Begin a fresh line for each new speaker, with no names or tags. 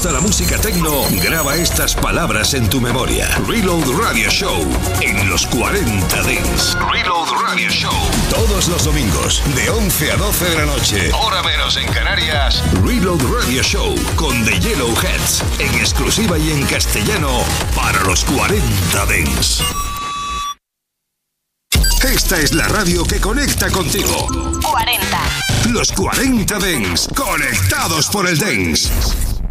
gusta la música techno, graba estas palabras en tu memoria. Reload Radio Show en los 40 Dance. Reload Radio Show. Todos los domingos, de 11 a 12 de la noche, hora menos en Canarias. Reload Radio Show con The Yellowheads, en exclusiva y en castellano para los 40 Dance. Esta es la radio que conecta contigo.
40.
Los 40 Dance, conectados por el Dance.